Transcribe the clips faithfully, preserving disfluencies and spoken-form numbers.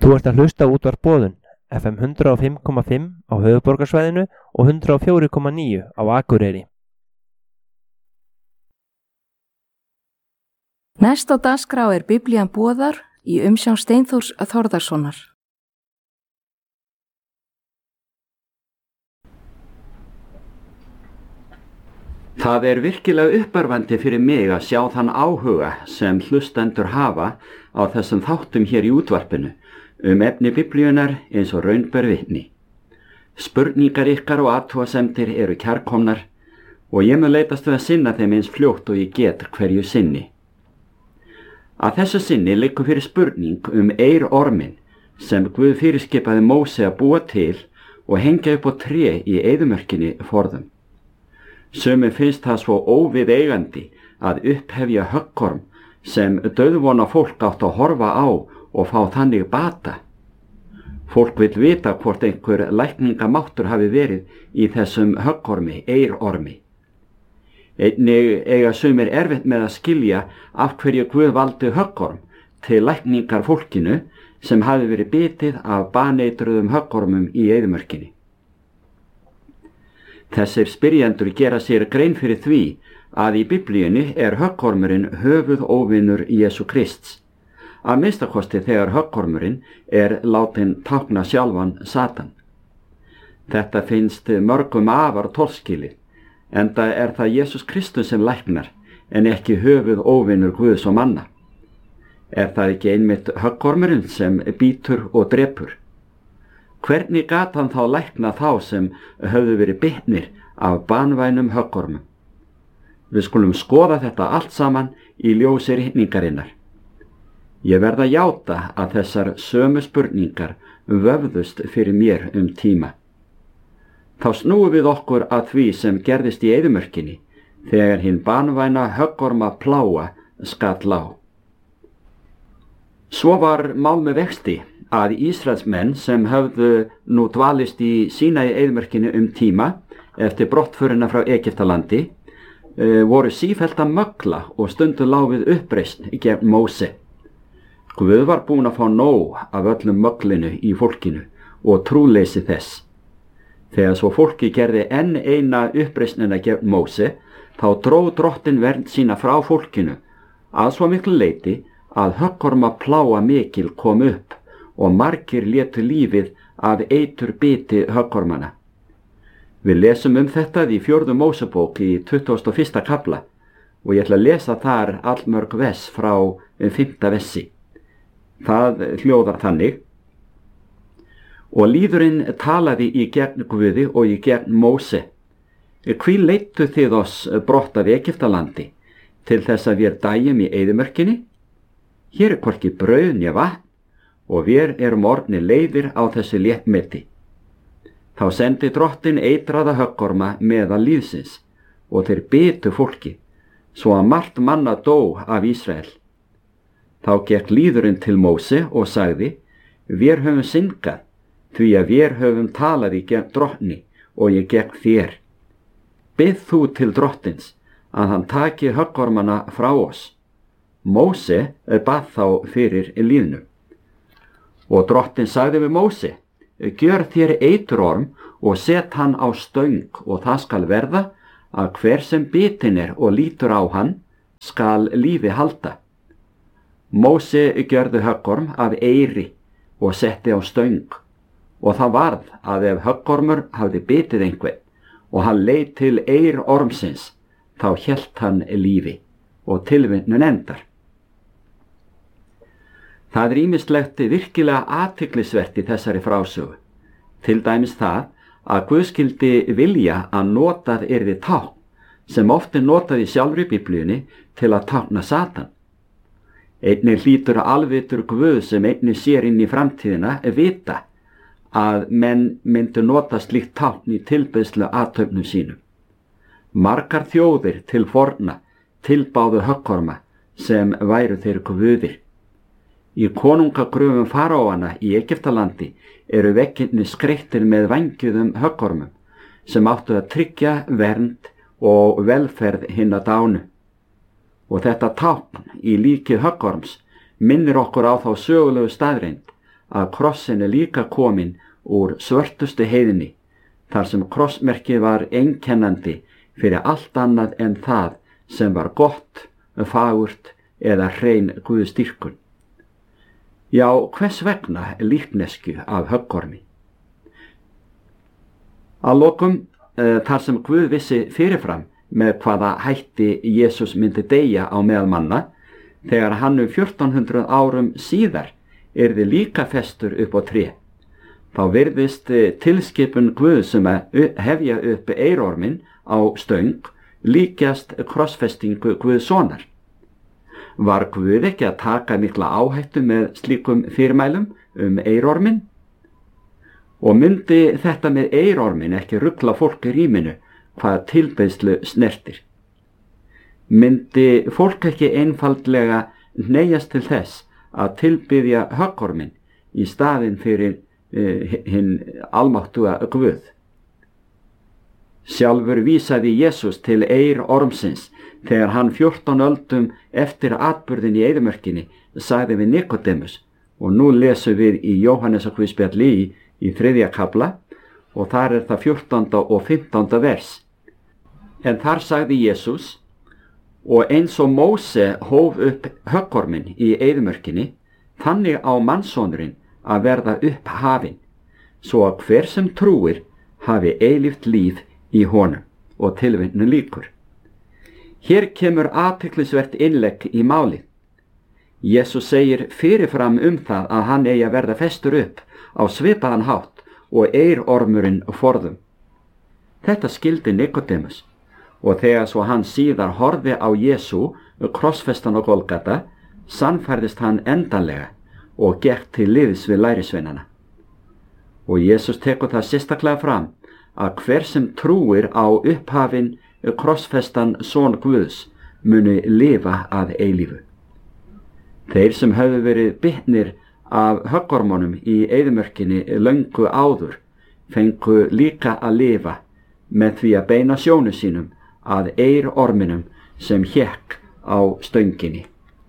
Þú ert að hlusta á útvarp Boðun, F M hundrað og fimm komma fimm á höfuðborgarsvæðinu og hundrað og fjögur komma níu á Akureyri. Næst á dagskrá er Biblían boðar í umsjón Steinþórs Þórðarsonar. Það er virkilega uppörvandi fyrir mig að sjá þann áhuga sem hlustendur hafa á þessum þáttum hér í útvarpinu um efni Biblíunar eins og raun ber vitni. Spurningar ykkar og athugasemdir eru kærkomnar og ég mun leitast við að sinna þeim eins fljótt og ég get hverju sinni. Að þessu sinni liggur fyrir spurning um eirorminn sem Guð fyrirskipaði Móse að búa til og hengja upp á tré í eyðimörkinni forðum. Sumir finnst það svo óviðeigandi að upphefja höggorm sem dauðvona fólk átt að horfa á og fá þannig bata. Fólk vill vita hvort einhver lækningamáttur hafi verið í þessum höggormi, eirormi. Einnig eiga sumir erfitt með að skilja af hverju Guð valdi höggorm til lækningar fólkinu sem hafi verið bitið af baneitruðum höggormum í eyðimörkinni. Þessir spyrjendur gera sér grein fyrir því að í Biblíunni er höggormurinn höfuðóvinur Jesú Krists, að minnstakosti þegar höggormurinn er látinn tákna sjálfan Satan. Þetta finnst mörgum afar torskilið, enda er það Jesús Kristus sem læknar en ekki höfuðóvinur Guðs og manna. Er það ekki einmitt höggormurinn sem bítur og drepur? Hvernig gat hann þá lækna þá sem höfðu verið bitnir af banvænum höggormum? Við skulum skoða þetta allt saman í ljósi ritningarinnar. Ég verð að játa að þessar sömu spurningar vöfðust fyrir mér um tíma. Þá snúum við okkur að því sem gerðist í eyðimörkinni þegar hinn banvæna höggorma plága skall á. Svo var mál með vexti að Ísraelsmenn sem höfðu nú dvalist í Sínaí eyðimörkinni um tíma eftir brottförina frá Egyptalandi e, voru sífellt að mögla og stundu lá við uppreisn gegn Móse. Guð var búinn að fá nóg af öllum möglinu í fólkinu og trúleysi þess. Þegar svo fólki gerði enn eina uppreisnina gegn Móse, þá dró drottin vernd sína frá fólkinu að svo miklu leyti að höggorma plága mikil kom upp og margir létu lífið af eitur biti höggormana. Við lesum um þetta í fjórðu Mósebók í tuttugasta og fyrsta kafla og ég ætla að lesa þar allmörg vers frá fimmta vessi. Það hljóðar þannig: Og lýðurinn talaði í gegn Guði og í gegn Móse. Hví leiddu þið oss brott af Egyptalandi til þess að vér dæjum í eyðimörkinni? Hér er hvorki brauð né vatn og vér erum orðnir leiðir á þessu léttmeti. Þá sendi drottin eitraða höggorma meðal líðsins og þeir bitu fólki, svo að margt manna dó af Ísrael. Þá gekk lýðurinn til Móse og sagði: Vér höfum syndgað, því að vér höfum talað í gegn drottni og ég gegn þér. Bið þú til drottins að hann taki höggormana frá oss. Móse bað þá fyrir lýðnum. Og drottin sagði við Móse: Gjör þér eiturorm og set hann á stöng og það skal verða að hver sem bitin er og lítur á hann skal lífi halda. Móse gjörði höggorm af eyri og setti á stöng og það varð að ef höggormur hafði bitið einhvern og hann leit til eirormsins, þá hélt hann lífi og tilvitnun endar. Það er ýmislegt virkilega athyglisvert í þessari frásögu, til dæmis það að Guð skyldi vilja að notað yrði tákn sem oft er notað í sjálfri Biblíunni til að tákna Satan. Einnig hlýtur alvitur Guð sem einnig sér inn í framtíðina vita að menn myndu nota slíkt tákn í tilbeiðslu athöfnum sínum. Margar þjóðir til forna tilbáðu höggorma sem væru þeir guðir. Í konungagröfum faraóanna í Egyptalandi eru veggirnir skreyttir með vængjuðum höggormum sem áttu að tryggja vernd og velferð hinna dánu. Og þetta tákn í líki höggorms minnir okkur á þá sögulegu staðreynd að krossin er líka komin úr svörtustu heiðinni, þar sem krossmerkið var einkennandi fyrir allt annað en það sem var gott, fagurt eða hrein guðstýrkun. Já, hvers vegna líknesku af höggormi? Að lokum, uh, þar sem Guð vissi fyrirfram með hvaða hætti Jesús myndi deyja á meðal manna, þegar hann um fjórtán hundruð árum síðar yrði líka festur upp á tré. Þá virðist tilskipun Guð sem að hefja upp eirormin á stöng líkjast krossfestingu Guðsonar. Var Guð ekki að taka mikla áhættu með slíkum fyrirmælum um eirormin? Og myndi þetta með eirormin ekki rugla fólk í rýminu hvað tilbeiðslu snertir? Myndi fólk ekki einfaldlega hneigjast til þess að tilbiðja höggormin í staðinn fyrir uh, hinn almáttuga Guð? Sjálfur vísaði Jesús til eirormsins þegar hann fjórtán öldum eftir atburðin í eyðimörkinni sagði við Nikodemus, og nú lesum við í Jóhannesarguðspjalli í, í þriðja kafla og þar er það fjórtánda og fimmtánda vers. En þar sagði Jesús: og eins og Móse hóf upp höggormin í eyðimörkinni, þannig á mannssonurinn að verða upp hafinn, svo að hver sem trúir hafi eilíft líf í honum. Og tilvitnun lýkur. Hér kemur athyglisvert innlegg í máli. Jesús segir fyrirfram um það að hann eigi að verða festur upp á svipaðan hátt og eirormurinn forðum. Þetta skildi Nikodemus, og þegar svo hann síðar horfði á Jesú krossfestan á Golgata, sannfærðist hann endanlega og gekk til liðs við lærisveinana. Og Jesús tekur það sérstaklega fram að hver sem trúir á upphafinn krossfestan son Guðs muni lifa að eilífu. Þeir sem höfðu verið bitnir af höggormunum í eyðimörkinni löngu áður fengu líka að lifa með því að beina sjónu sínum að eirorminum sem hékk á stönginni.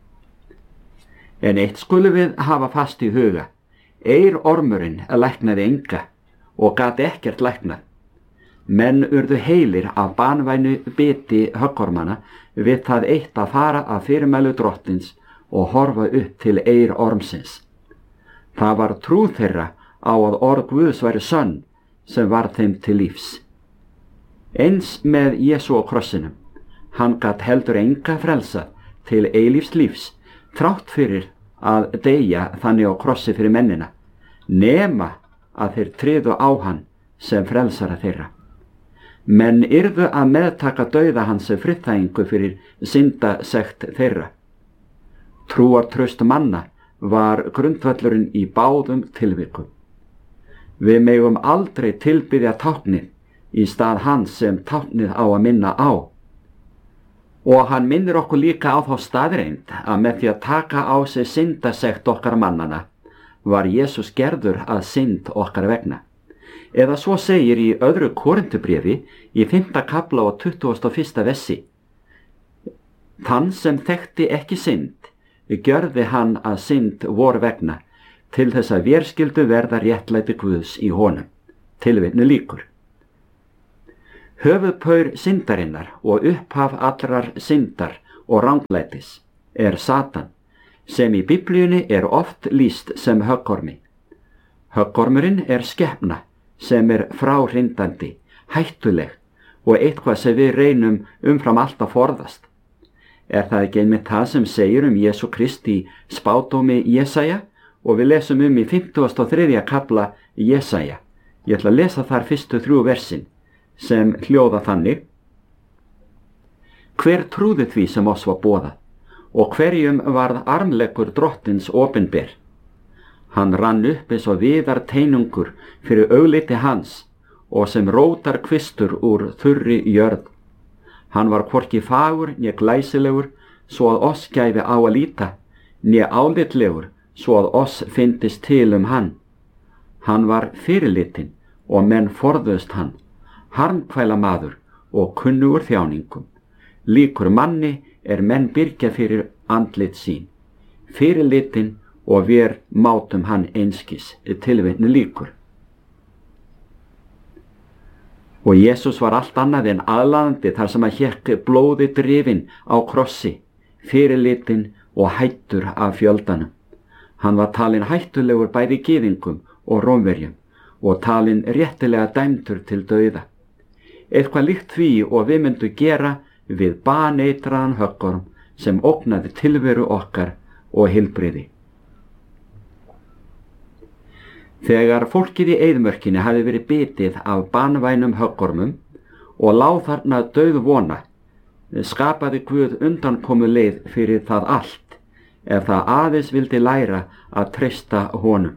En eitt skulum við hafa fast í huga: eirormurinn læknaði enga og gat ekkert læknað. Menn urðu heilir af banvænu biti höggormana við það eitt að fara að fyrirmælu drottins og horfa upp til eirormsins. Það var trú þeirra á að orð Guðs væri sönn sem var þeim til lífs. Eins með Jesú á krossinum. Hann gat heldur enga frelsað til eilífs lífs, þrátt fyrir að deyja þannig á krossi fyrir mennina, nema að þeir tryðu á hann sem frelsara þeirra. Menn yrðu að meðtaka dauða hans friðþægingu fyrir syndasekt þeirra. Trúartraust manna var grundvöllurinn í báðum tilvikum. Við megum aldrei tilbiðja táknið í stað hans sem táknið á að minna á. Og hann minnir okkur líka á þá staðreind að með því að taka á sig syndasekt okkar mannana var Jesús gerður að synd okkar vegna. Eða svo segir í öðru Korintubréfi í fimmta kafla og tuttugasta og fyrsta vessi: Þann sem þekkti ekki synd, gjörði hann að synd vor vegna, til þess að vér skyldu verða réttlæti Guðs í honum. Tilvitnun lýkur. Höfuðpaur syndarinnar og upphaf allrar syndar og ranglætis er Satan, sem í Biblíunni er oft lýst sem höggormi. Höggormurinn er skepna sem er fráhrindandi, hættuleg og eitthvað sem við reynum umfram allt að forðast. Er það ekki einmitt það sem segir um Jesú Krist í spádómi Jesaja, og við lesum um í fimmtugasta og þriðja kafla Jesaja. Ég ætla að lesa þar fyrstu þrjú versin sem hljóða þannig: Hver trúði því sem oss var boðað, og hverjum varð armleggur drottins opinber? Hann rann upp eins og viðar teinungur fyrir augliti hans og sem rótar kvistur úr þurri jörð. Hann var hvorki fagur né glæsilegur svo að oss gæfi á að líta, né álitlegur svo að oss fyndist til um hann. Hann var fyrirlitin og menn forðust hann, harmkvæla maður og kunnugur þjáningum. Líkur manni er menn byrgja fyrir andlit sín, fyrirlitin og vér mátum hann einskis, tilvitni líkur. Og Jesús var allt annað en aðlaðandi þar sem að hékk blóði drifinn á krossi, fyrirlitin og hættur af fjöldanum. Hann var talinn hættulegur bæði gyðingum og Rómverjum og talinn réttilega dæmdur til dauða. Eitthvað líkt því og við myndu gera við baneitraðan höggorm sem ógnaði tilveru okkar og heilbrigði. Þegar fólkið í eyðimörkinni hafi verið bitið af banvænum höggormum og lá þarna dauð vona, skapaði Guð undankomu leið fyrir það allt, ef það aðeins vildi læra að treysta honum.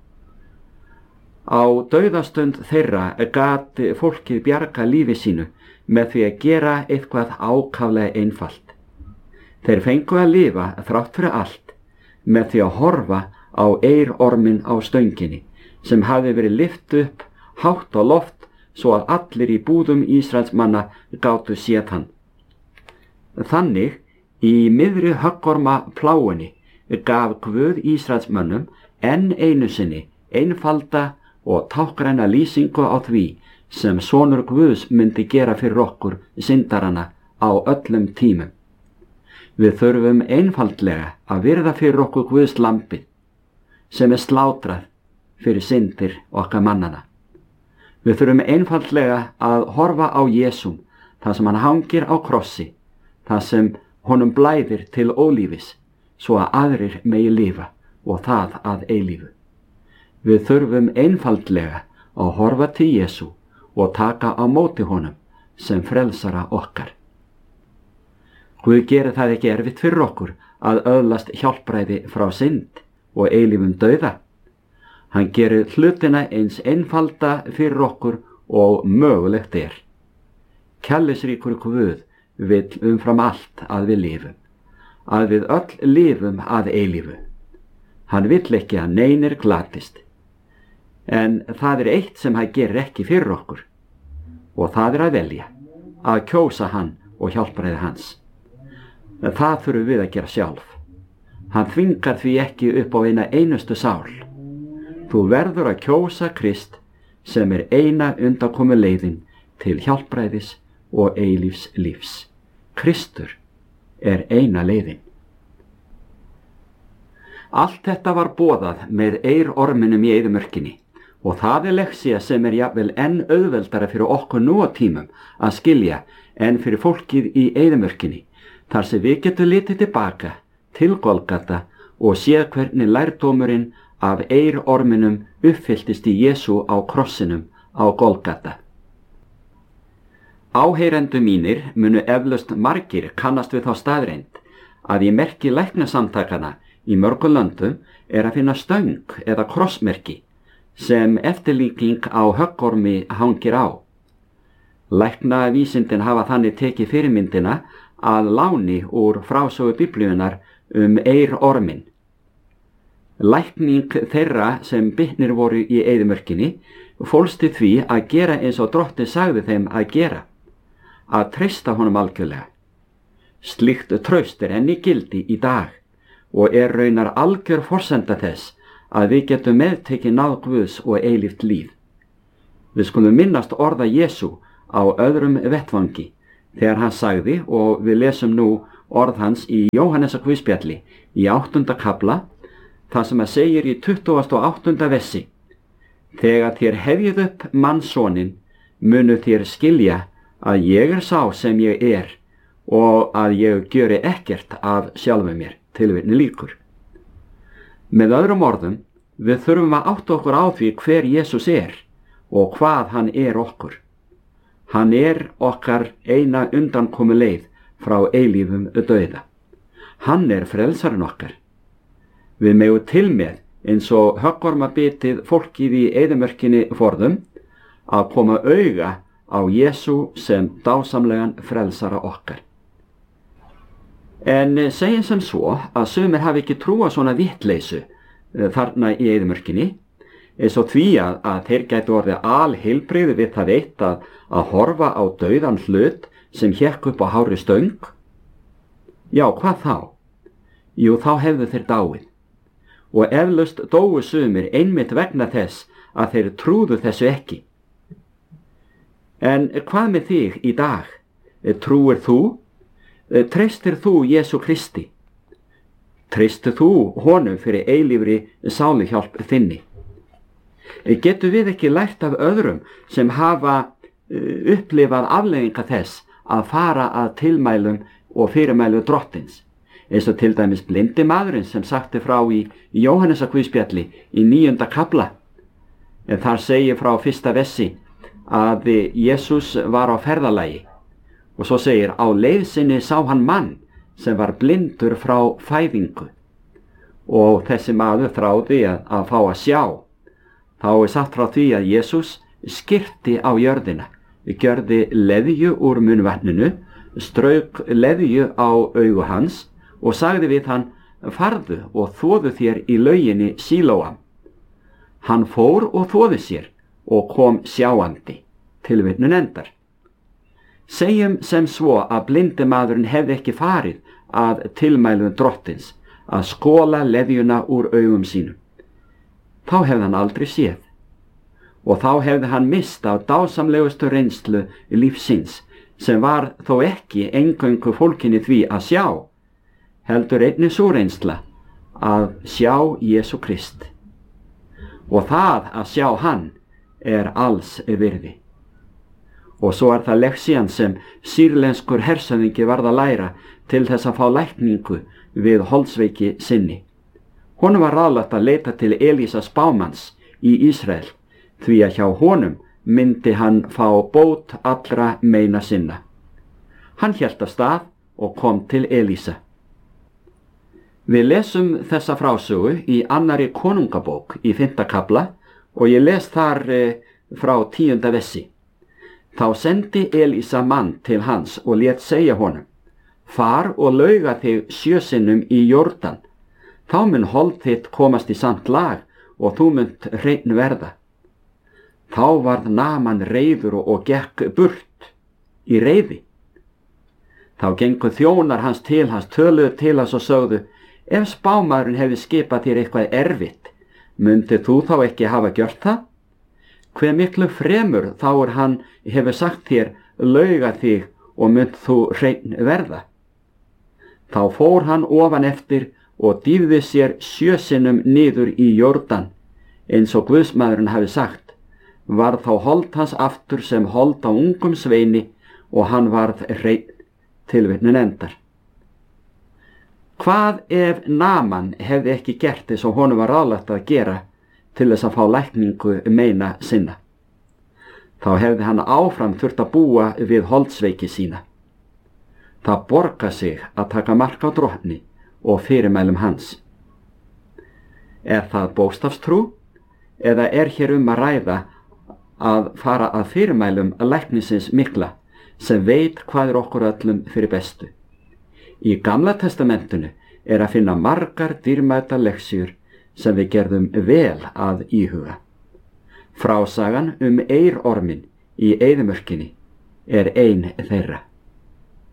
Á dauðastund þeirra gat fólkið bjarga lífi sínu með því að gera eitthvað ákaflega einfalt. Þeir fengu að lifa þrátt fyrir allt með því að horfa á eyrorminn á stönginni sem hafi verið lyft upp hátt á loft svo að allir í búðum Ísraelsmanna gátu séð hann. Þannig, í miðri höggorma pláunni gaf Guð Ísraelsmönnum enn einu sinni einfalda og tákræna lýsingu á því sem sonur Guðs myndi gera fyrir okkur syndarana á öllum tímum. Við þurfum einfaldlega að virða fyrir okkur Guðs lambið sem er slátrað fyrir syndir okkar mannana. Við þurfum einfaldlega að horfa á Jesúm þar sem hann hangir á krossi, þar sem honum blæðir til ólífis, svo að aðrir megi lifa og það að eilífu. Við þurfum einfaldlega að horfa til Jesú og taka á móti honum sem frelsara okkar. Guð gerir það ekki erfitt fyrir okkur að öðlast hjálpræði frá synd og eilífum dauða. Hann gerir hlutina eins einfalda fyrir okkur og mögulegt er. Kærleiksríkur Guð vill umfram allt að við lifum, að við öll lifum að eilífu. Hann vill ekki að neinir glatist. En það er eitt sem hann gerir ekki fyrir okkur, og það er að velja, að kjósa hann og hjálpræði hans. Það þurfum við að gera sjálf. Hann þvingar því ekki upp á eina einustu sál. Þú verður að kjósa Krist sem er eina undankomu leiðin til hjálpræðis og eilífs lífs. Kristur er eina leiðin. Allt þetta var boðað með eyrorminum í eyðimörkinni og það er leksía sem er jafnvel enn auðveldara fyrir okkur nú á tímum að skilja en fyrir fólkið í eyðimörkinni, þar sem við getum litið tilbaka til Golgata og séð hvernig lærdómurinn af eyrorminum uppfylltist í Jesú á krossinum á Golgata. Áheyrendur mínir munu eflaust margir kannast við þá staðreynd að í merki læknasamtakana í mörgum löndum er að finna stöng eða krossmerki sem eftirlíking á höggormi hangir á. Læknavísindin hafa þannig tekið fyrirmyndina að láni úr frásögu Biblíunnar um eyrormin. Lækning þeirra sem bitnir voru í eyðimörkinni fólst í því að gera eins og Drottinn sagði þeim að gera, að treysta honum algjörlega. Slíkt traust er enn í gildi í dag og er raunar algjör forsenda þess að við getum meðtekið náð Guðs og eilíft líf. Við skulum minnast orða Jesú á öðrum vettvangi þegar hann sagði, og við lesum nú orð hans í Jóhannesa guðspjalli í áttunda kafla, það sem að segir í tuttugasta og áttunda vessi: Þegar þér hefjið upp mannssonin, munu þér skilja að ég er sá sem ég er og að ég gjöri ekkert af sjálfu mér, tilvitni líkur. Með öðrum orðum, við þurfum að átta okkur á því hver Jesús er og hvað hann er okkur. Hann er okkar eina undankomu leið frá eilífum dauða. Hann er frelsarinn okkar. Við megum til með, eins og höggormabitið fólkið í eyðimörkinni forðum, að koma auga á Jesú sem dásamlegan frelsara okkar. En segjum sem svo að sumir hafi ekki trúa svona vittleysu þarna í eyðimörkinni, eins og því að, að þeir gætu orðið alheilbrigði við það eitt að, að horfa á dauðan hlut sem hékk upp á hárri stöng. Já, hvað þá? Jú, þá hefðu þeir dáið. og eflaust dóu sumir einmitt vegna þess að þeir trúðu þessu ekki. En hvað með þig í dag? Trúir þú? Treystir þú Jesú Kristi? Treystir þú honum fyrir eilífri sáluhjálp þinni? Getum við ekki lært af öðrum sem hafa upplifað afleiðinga þess að fara að tilmælum og fyrirmælu drottins, eins og til dæmis blindi maðurinn sem sagti frá í Jóhannesarguðspjalli í níunda kafla, en þar segir frá fyrsta vessi að Jesús var á ferðalagi og svo segir á leið sinni sá hann mann sem var blindur frá fæðingu og þessi maður þráði að, að fá að sjá. Þá er sagt frá því að Jesús skyrti á jörðina, gjörði leðju úr munnvatninu, strauk leðju á augu hans og sagði við hann, farðu og þvoðu þér í lauginni Sílóam. Hann fór og þvoði sér og kom sjáandi. Tilvitnun endar. Segjum sem svo að blindi maðurinn hefði ekki farið að tilmælum drottins að skóla leðjuna úr augum sínum. Þá hefði hann aldrei séð og þá hefði hann mist af dásamlegustu reynslu lífsins sem var þó ekki eingöngu fólkinni því að sjá, heldur einnig sú reynsla að sjá Jesú Krist. Og það að sjá hann er alls virði. Og svo er það leksían sem sýrlenskur hershöfðingi varð að læra til þess að fá lækningu við holdsveiki sinni. Honum var ráðlagt að leita til Elísa spámanns í Ísrael, því að hjá honum myndi hann fá bót allra meina sinna. Hann hélt af stað og kom til Elísa. Við lesum þessa frásögu í annarri konungabók í fimmta kafla og ég les þar eh, frá tíunda vessi. Þá sendi Elísa mann til hans og lét segja honum, far og lauga þig sjö sinnum í Jórdan, þá mun hold þitt komast í samt lag og þú munt hreinn verða. Þá varð Naaman reiður og, og gekk burt í reiði. Þá gengu þjónar hans til hans, töluðu til hans og sögðu, ef spámaðurinn hefði skipað þér eitthvað erfitt, mundi þú þá ekki hafa gjört það? Hve miklu fremur þá er hann hefur sagt þér, lauga þig og munt þú hreinn verða. Þá fór hann ofan eftir og dýfði sér sjö sinnum niður í Jórdan, eins og Guðsmaðurinn hafi sagt, varð þá hold hans aftur sem hold á ungum sveini og hann varð hreinn. Tilvitnun endar. Hvað ef Naaman hefði ekki gert þess og honum var ráðlagt að gera til þess að fá lækningu meina sinna? Þá hefði hann áfram þurft að búa við holdsveiki sína. Það borgar sig að taka mark á drottni og fyrirmælum hans. Er það bókstafstrú eða er hér um að ræða að fara að fyrirmælum læknisins mikla sem veit hvað er okkur öllum fyrir bestu? Í Gamla testamentinu er að finna margar dýrmætar leksjur sem við gerðum vel að íhuga. Frásagan um eirormin í eyðimörkinni er ein þeirra.